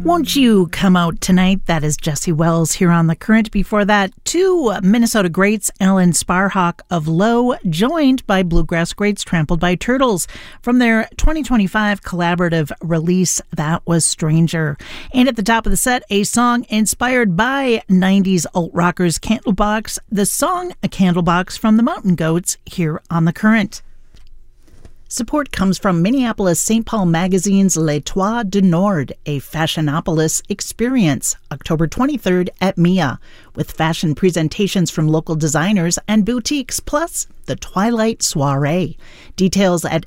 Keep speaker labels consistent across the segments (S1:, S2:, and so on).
S1: Won't You Come Out Tonight? That is Jesse Wells here on The Current. Before that, two Minnesota greats, Alan Sparhawk of Low, joined by bluegrass greats Trampled by Turtles from their 2025 collaborative release, That Was Stranger. And at the top of the set, a song inspired by 90s alt-rockers Candlebox, the song A Candlebox from the Mountain Goats here on The Current. Support comes from Minneapolis St. Paul Magazine's Les Trois du Nord, a Fashionopolis experience, October 23rd at MIA, with fashion presentations from local designers and boutiques, plus the Twilight Soiree. Details at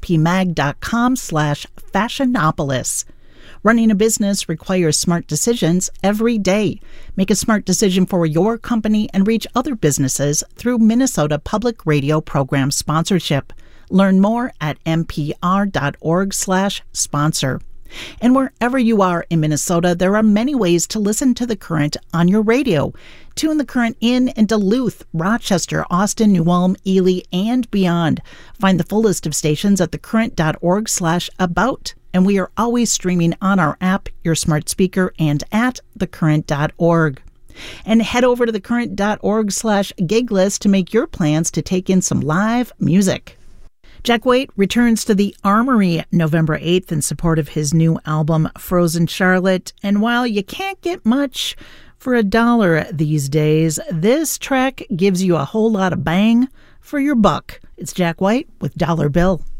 S1: mspmag.com/fashionopolis. Running a business requires smart decisions every day. Make a smart decision for your company and reach other businesses through Minnesota Public Radio program sponsorship. Learn more at mpr.org/sponsor. And wherever you are in Minnesota, there are many ways to listen to The Current on your radio. Tune The Current in Duluth, Rochester, Austin, New Ulm, Ely, and beyond. Find the full list of stations at thecurrent.org/about. And we are always streaming on our app, your smart speaker, and at thecurrent.org. And head over to thecurrent.org/gig list to make your plans to take in some live music. Jack White returns to the Armory November 8th in support of his new album, Frozen Charlotte. And while you can't get much for $1 these days, this track gives you a whole lot of bang for your buck. It's Jack White with Dollar Bill.